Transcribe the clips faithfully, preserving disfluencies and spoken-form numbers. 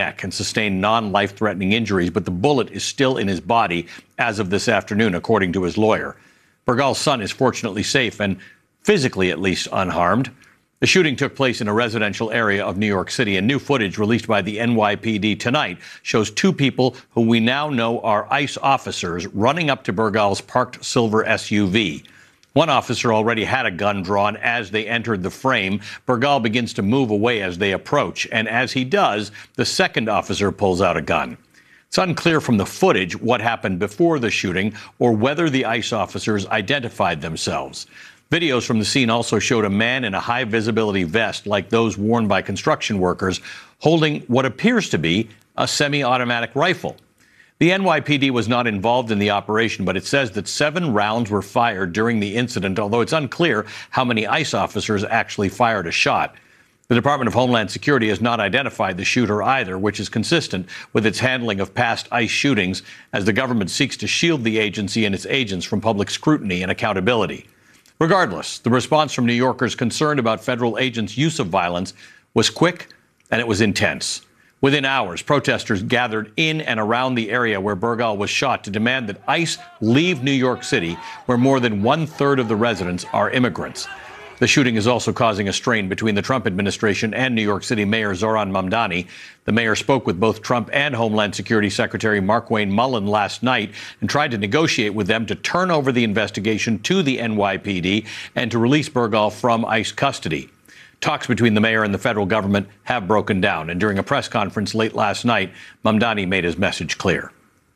neck and sustained non-life-threatening injuries, but the bullet is still in his body as of this afternoon, according to his lawyer. Burgal's son is fortunately safe and physically at least unharmed. The shooting took place in a residential area of New York City, and new footage released by the N Y P D tonight shows two people who we now know are ICE officers running up to Burgal's parked silver S U V. One officer already had a gun drawn as they entered the frame. Burgal begins to move away as they approach, and as he does, the second officer pulls out a gun. It's unclear from the footage what happened before the shooting or whether the ICE officers identified themselves. Videos from the scene also showed a man in a high-visibility vest like those worn by construction workers holding what appears to be a semi-automatic rifle. The N Y P D was not involved in the operation, but it says that seven rounds were fired during the incident, although it's unclear how many ICE officers actually fired a shot. The Department of Homeland Security has not identified the shooter either, which is consistent with its handling of past ICE shootings as the government seeks to shield the agency and its agents from public scrutiny and accountability. Regardless, the response from New Yorkers concerned about federal agents' use of violence was quick and it was intense. Within hours, protesters gathered in and around the area where Burgal was shot to demand that ICE leave New York City, where more than one-third of the residents are immigrants. The shooting is also causing a strain between the Trump administration and New York City Mayor Zohran Mamdani. The mayor spoke with both Trump and Homeland Security Secretary Markwayne Mullin last night and tried to negotiate with them to turn over the investigation to the N Y P D and to release Burgal from ICE custody. Talks between the mayor and the federal government have broken down, and during a press conference late last night, Mamdani made his message clear.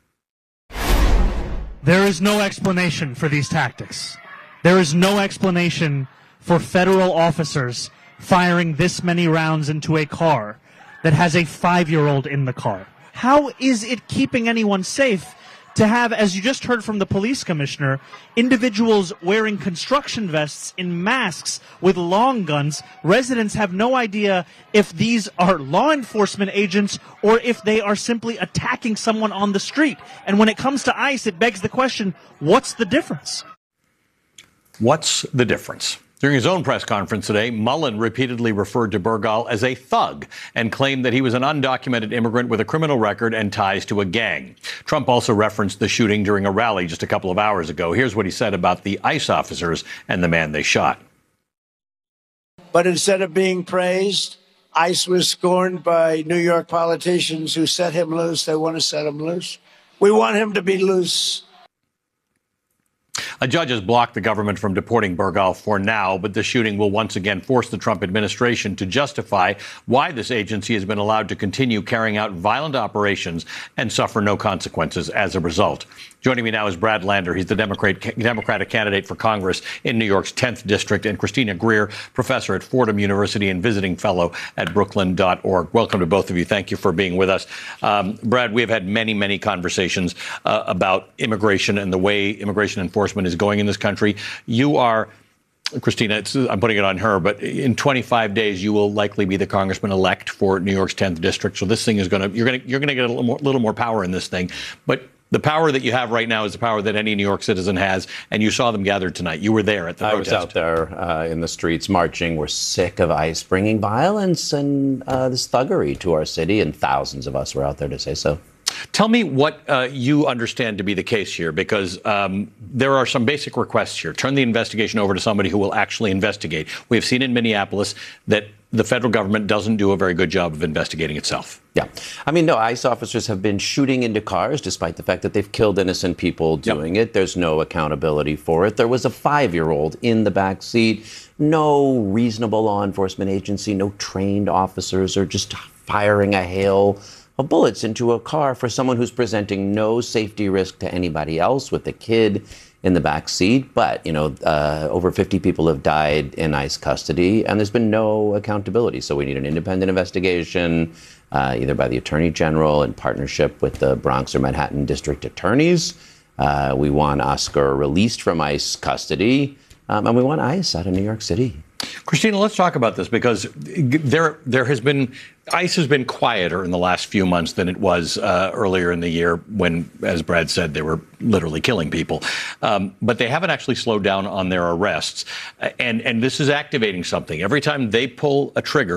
There is no explanation for these tactics. There is no explanation for federal officers firing this many rounds into a car that has a five-year-old in the car. How is it keeping anyone safe to have, as you just heard from the police commissioner, individuals wearing construction vests in masks with long guns? Residents have no idea if these are law enforcement agents or if they are simply attacking someone on the street. And when it comes to ICE, it begs the question, what's the difference? What's the difference? During his own press conference today, Mullin repeatedly referred to Burgal as a thug and claimed that he was an undocumented immigrant with a criminal record and ties to a gang. Trump also referenced the shooting during a rally just a couple of hours ago. Here's what he said about the ICE officers and the man they shot. But instead of being praised, ICE was scorned by New York politicians who set him loose. They want to set him loose. We want him to be loose. A judge has blocked the government from deporting Burgal for now, but the shooting will once again force the Trump administration to justify why this agency has been allowed to continue carrying out violent operations and suffer no consequences as a result. Joining me now is Brad Lander. He's the Democrat, Democratic candidate for Congress in New York's tenth District, and Christina Greer, professor at Fordham University and visiting fellow at Brooklyn dot org. Welcome to both of you. Thank you for being with us. Um, Brad, we have had many, many conversations uh, about immigration and the way immigration enforcement is going in this country. You are, Christina, it's, I'm putting it on her, but in twenty-five days, you will likely be the congressman-elect for New York's tenth District. So this thing is going to, you're going to, you're going to get a little more, little more power in this thing. But the power that you have right now is the power that any New York citizen has, and you saw them gathered tonight. You were there at the I protest. was out there uh, in the streets marching. We're sick of ICE bringing violence and uh, this thuggery to our city, and thousands of us were out there to say so. Tell me what uh, you understand to be the case here, because um, there are some basic requests here. Turn the investigation over to somebody who will actually investigate. We have seen in Minneapolis that the federal government doesn't do a very good job of investigating itself. Yeah. I mean, no, ICE officers have been shooting into cars despite the fact that they've killed innocent people doing yep. it. There's no accountability for it. There was a five-year-old in the back seat. No reasonable law enforcement agency, no trained officers are just firing a hail of bullets into a car for someone who's presenting no safety risk to anybody else with a kid in the back seat. But, you know, uh, over fifty people have died in ICE custody, and there's been no accountability. So we need an independent investigation, uh, either by the Attorney General in partnership with the Bronx or Manhattan district attorneys. Uh, we want Oscar released from ICE custody, um, and we want ICE out of New York City. Christina, let's talk about this, because there there has been, ICE has been quieter in the last few months than it was uh, earlier in the year when, as Brad said, they were literally killing people. Um, but they haven't actually slowed down on their arrests. And, and this is activating something. Every time they pull a trigger,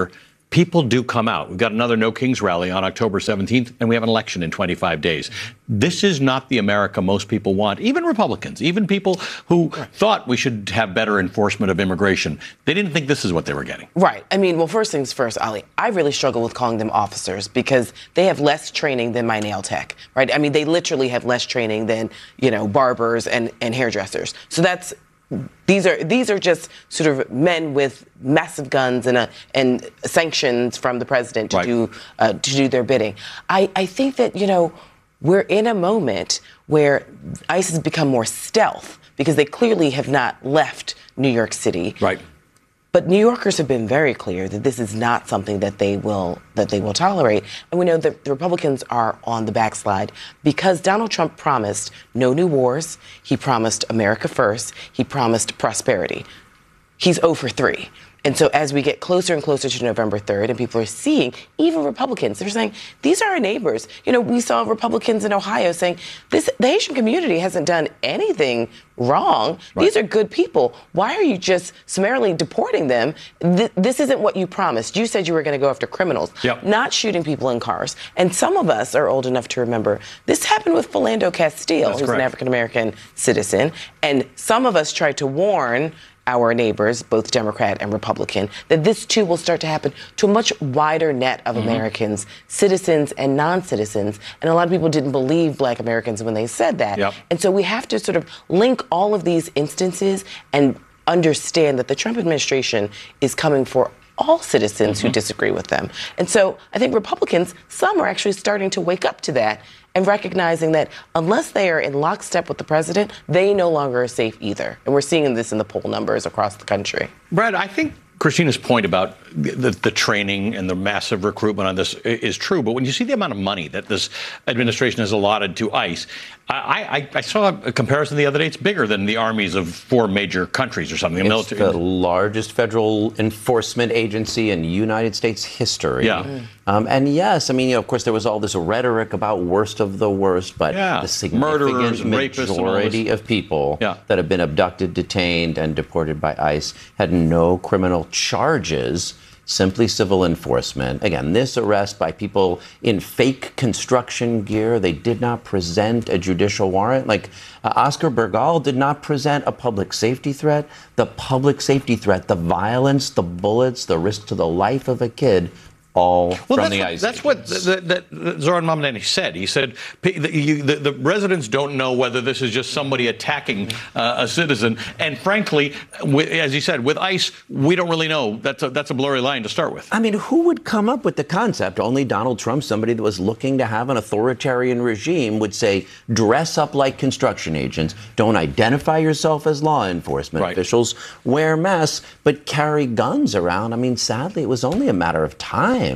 people do come out. We've got another No Kings rally on October seventeenth, and we have an election in twenty-five days. This is not the America most people want, even Republicans, even people who right. thought we should have better enforcement of immigration. They didn't think this is what they were getting. Right. I mean, well, first things first, Ali, I really struggle with calling them officers because they have less training than my nail tech, right? I mean, they literally have less training than, you know, barbers and, and hairdressers. So that's These are these are just sort of men with massive guns and a, and sanctions from the president to right. do uh, to do their bidding. I, I think that, you know, we're in a moment where ICE has become more stealth because they clearly have not left New York City. Right. But New Yorkers have been very clear that this is not something that they will that they will tolerate. And we know that the Republicans are on the backslide because Donald Trump promised no new wars. He promised America first. He promised prosperity. He's zero for three. And so as we get closer and closer to November third, and people are seeing, even Republicans, they're saying, these are our neighbors. You know, we saw Republicans in Ohio saying, this, the Haitian community hasn't done anything wrong. Right. These are good people. Why are you just summarily deporting them? Th- this isn't what you promised. You said you were going to go after criminals, yep. not shooting people in cars. And some of us are old enough to remember this happened with Philando Castile, That's who's correct. an African-American citizen. And some of us tried to warn our neighbors, both Democrat and Republican, that this too will start to happen to a much wider net of mm-hmm. Americans, citizens and non-citizens. And a lot of people didn't believe Black Americans when they said that. Yep. And so we have to sort of link all of these instances and understand that the Trump administration is coming for all citizens mm-hmm. who disagree with them. And so I think Republicans, some are actually starting to wake up to that and recognizing that unless they are in lockstep with the president, they no longer are safe either. And we're seeing this in the poll numbers across the country. Brad, I think Christina's point about the, the training and the massive recruitment on this is true. But when you see the amount of money that this administration has allotted to ICE, I, I, I saw a comparison the other day. It's bigger than the armies of four major countries or something. It's military. the largest federal enforcement agency in United States history. Yeah. Mm. Um, and yes, I mean, you know, of course, there was all this rhetoric about worst of the worst, but yeah. the significant Murderers, majority of people yeah. that have been abducted, detained, and deported by ICE had no criminal charges, simply civil enforcement. Again, this arrest by people in fake construction gear, they did not present a judicial warrant. Like uh, Oscar Bergal did not present a public safety threat. The public safety threat, the violence, the bullets, the risk to the life of a kid, all well, from that's the what, ICE That's what the, the, the Zoran Mamdani said. He said the, you, the, the residents don't know whether this is just somebody attacking uh, a citizen. And frankly, with, as he said, with ICE, we don't really know. That's a, that's a blurry line to start with. I mean, who would come up with the concept? Only Donald Trump, somebody that was looking to have an authoritarian regime, would say, dress up like construction agents, don't identify yourself as law enforcement right. officials, wear masks, but carry guns around. I mean, sadly, it was only a matter of time.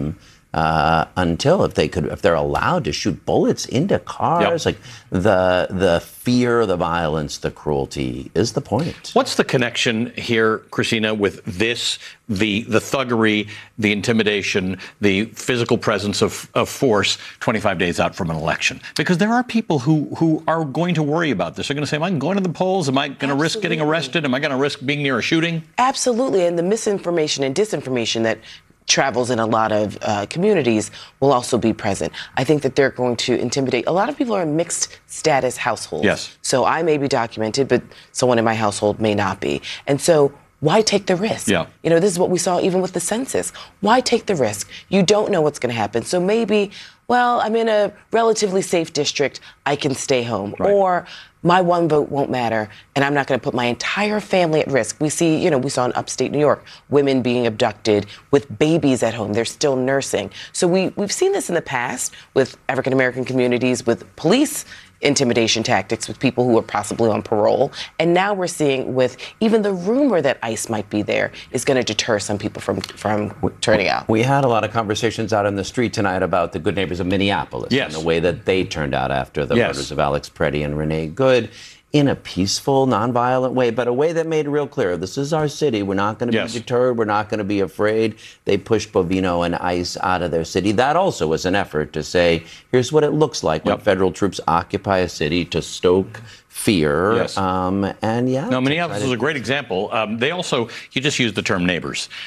Uh, until if they could, if they're allowed to shoot bullets into cars, yep. like the the fear, the violence, the cruelty is the point. What's the connection here, Christina, with this, the the thuggery, the intimidation, the physical presence of, of force twenty-five days out from an election? Because there are people who, who are going to worry about this. They're going to say, am I going to the polls? Am I going to risk getting arrested? Am I going to risk being near a shooting? Absolutely. And the misinformation and disinformation that travels in a lot of uh, communities will also be present. I think that they're going to intimidate. A lot of people are in mixed status households. Yes. So I may be documented, but someone in my household may not be. And so why take the risk? Yeah. You know, this is what we saw even with the census. Why take the risk? You don't know what's going to happen. So maybe, well, I'm in a relatively safe district. I can stay home. Right. Or my one vote won't matter, and I'm not going to put my entire family at risk. We see, you know, we saw in upstate New York, women being abducted with babies at home. They're still nursing. So we, we've seen this in the past with African-American communities, with police intimidation tactics with people who are possibly on parole. And now we're seeing with even the rumor that ICE might be there is going to deter some people from, from turning out. We had a lot of conversations out on the street tonight about the Good Neighbors of Minneapolis yes. and the way that they turned out after the yes. murders of Alex Preddy and Renee Good, in a peaceful, nonviolent way, but a way that made it real clear. This is our city. We're not going to yes. be deterred. We're not going to be afraid. They pushed Bovino and ICE out of their city. That also was an effort to say, here's what it looks like yep. when federal troops occupy a city, to stoke fear. Yes. Um, and yeah. No, Minneapolis is a great example. Um, they also, you just used the term neighbors.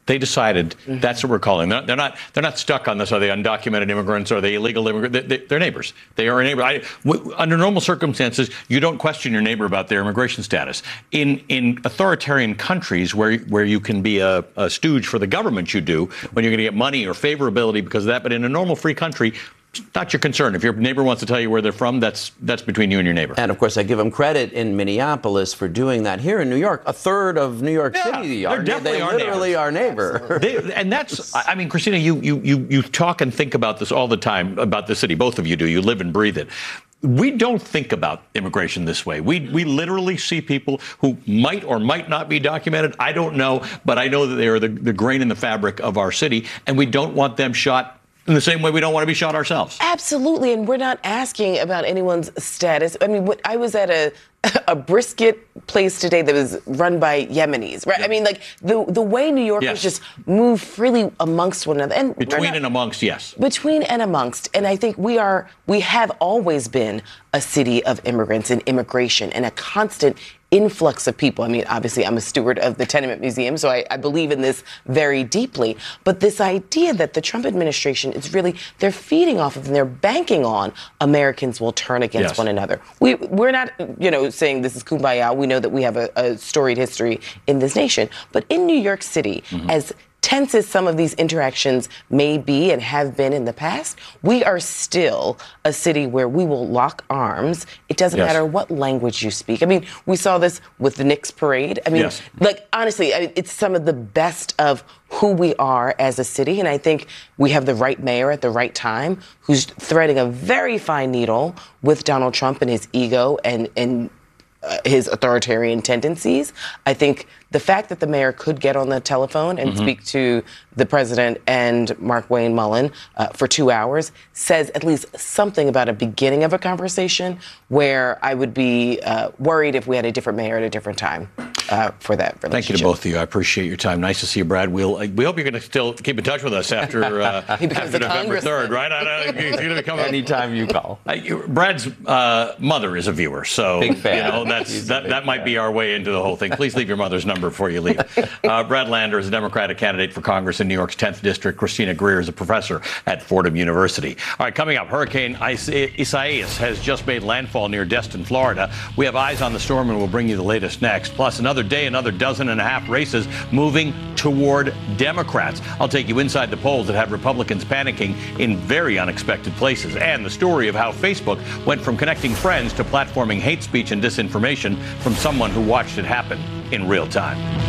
They decided mm-hmm. that's what we're calling them. They're not. They're not stuck on this. Are they undocumented immigrants? Are they illegal immigrants? They, they, they're neighbors. They are a neighbor. I, w- under normal circumstances, you don't question your neighbor about their immigration status. In in authoritarian countries where where you can be a, a stooge for the government, you do when you're going to get money or favorability because of that. But in a normal free country, not your concern. If your neighbor wants to tell you where they're from, that's that's between you and your neighbor. And of course, I give them credit in Minneapolis for doing that. Here in New York, a third of New York yeah, City are definitely they our literally neighbors. our neighbor. They, and that's, I mean, Christina, you, you you you talk and think about this all the time about the city. Both of you do. You live and breathe it. We don't think about immigration this way. We we literally see people who might or might not be documented. I don't know, but I know that they are the, the grain in the fabric of our city, and we don't want them shot in the same way we don't want to be shot ourselves. Absolutely, and we're not asking about anyone's status. I mean, what, I was at a a brisket place today that was run by Yemenis, right? Yeah. I mean, like the the way New Yorkers yes. just move freely amongst one another, and between not, and amongst, yes, between and amongst, and I think we are we have always been a city of immigrants and immigration and a constant influx of people. I mean, obviously, I'm a steward of the Tenement Museum, so I, I believe in this very deeply. But this idea that the Trump administration is really, they're feeding off of and they're banking on Americans will turn against yes. one another. We, we're not, you know, saying this is kumbaya. We know that we have a, a storied history in this nation. But in New York City, mm-hmm. as tense as some of these interactions may be and have been in the past, we are still a city where we will lock arms. It doesn't yes. matter what language you speak. I mean, we saw this with the Knicks parade. I mean, yes. like, honestly, I mean, it's some of the best of who we are as a city. And I think we have the right mayor at the right time who's threading a very fine needle with Donald Trump and his ego and, and uh, his authoritarian tendencies. I think the fact that the mayor could get on the telephone and mm-hmm. speak to the president and Markwayne Mullin uh, for two hours says at least something about a beginning of a conversation where I would be uh, worried if we had a different mayor at a different time uh, for that relationship. Thank you to both of you. I appreciate your time. Nice to see you, Brad. We'll, we hope you're going to still keep in touch with us after, uh, after November third, right? I know, he's going to become anytime you call. Uh, Brad's uh, mother is a viewer, so big fan. You know that's that, that might be our way into the whole thing. Please leave your mother's number before you leave. Uh, Brad Lander is a Democratic candidate for Congress in New York's tenth District. Christina Greer is a professor at Fordham University. All right, coming up, Hurricane Isaias has just made landfall near Destin, Florida. We have eyes on the storm, and we'll bring you the latest next. Plus, another day, another dozen and a half races moving toward Democrats. I'll take you inside the polls that have Republicans panicking in very unexpected places, and the story of how Facebook went from connecting friends to platforming hate speech and disinformation from someone who watched it happen in real time.